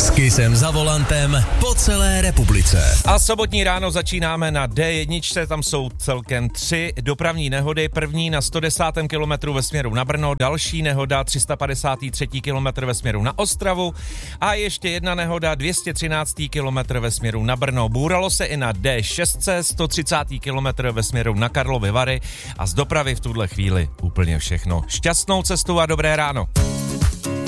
S Kissem za volantem po celé republice. A sobotní ráno začínáme na D1, tam jsou celkem 3 dopravní nehody. První na 110. kilometru ve směru na Brno, další nehoda 353. kilometr ve směru na Ostravu a ještě jedna nehoda 213. kilometr ve směru na Brno. Bůralo se i na D6, 130. kilometr ve směru na Karlovy Vary a z dopravy v tuhle chvíli úplně všechno. Šťastnou cestu a dobré ráno.